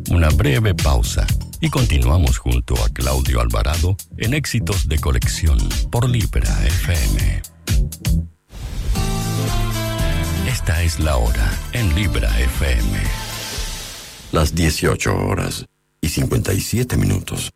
una breve pausa y continuamos junto a Claudio Alvarado en Éxitos de Colección por Libra FM. Esta es la hora en Libra FM. Las 18:57.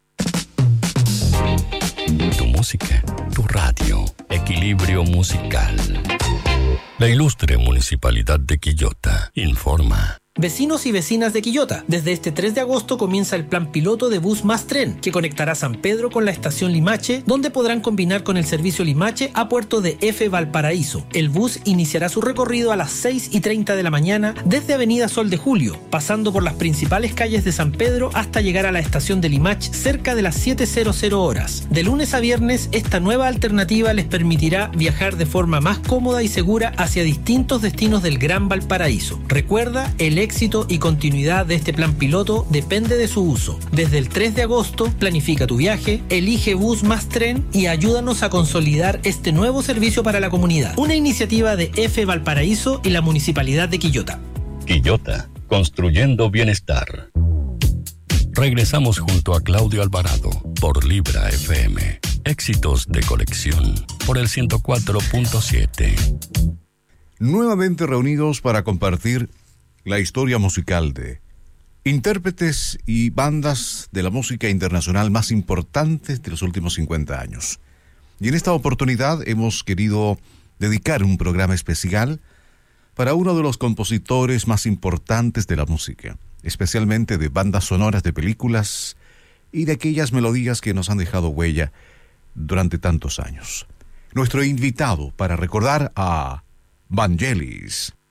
Tu música, tu radio, equilibrio musical. La ilustre Municipalidad de Quillota informa. Vecinos y vecinas de Quillota, desde este 3 de agosto comienza el plan piloto de Bus Más Tren, que conectará San Pedro con la estación Limache, donde podrán combinar con el servicio Limache a Puerto de F. Valparaíso. El bus iniciará su recorrido a las 6:30 de la mañana desde Avenida Sol de Julio, pasando por las principales calles de San Pedro hasta llegar a la estación de Limache cerca de las 7:00 horas. De lunes a viernes, esta nueva alternativa les permitirá viajar de forma más cómoda y segura hacia distintos destinos del Gran Valparaíso. Recuerda, el éxito y continuidad de este plan piloto depende de su uso. Desde el 3 de agosto, planifica tu viaje, elige Bus Más Tren y ayúdanos a consolidar este nuevo servicio para la comunidad. Una iniciativa de F. Valparaíso y la Municipalidad de Quillota. Quillota, construyendo bienestar. Regresamos junto a Claudio Alvarado por Libra FM. Éxitos de Colección por el 104.7. Nuevamente reunidos para compartir la historia musical de intérpretes y bandas de la música internacional más importantes de los últimos 50 años. Y en esta oportunidad hemos querido dedicar un programa especial para uno de los compositores más importantes de la música, especialmente de bandas sonoras de películas y de aquellas melodías que nos han dejado huella durante tantos años. Nuestro invitado para recordar a Vangelis.